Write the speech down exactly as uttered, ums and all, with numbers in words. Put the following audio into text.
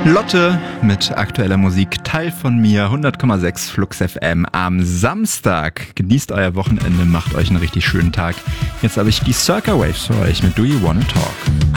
Lotte mit aktueller Musik, Teil von mir, hundert Komma sechs Flux F M am Samstag. Genießt euer Wochenende, macht euch einen richtig schönen Tag. Jetzt habe ich die Circa Waves für euch mit Do You Wanna Talk.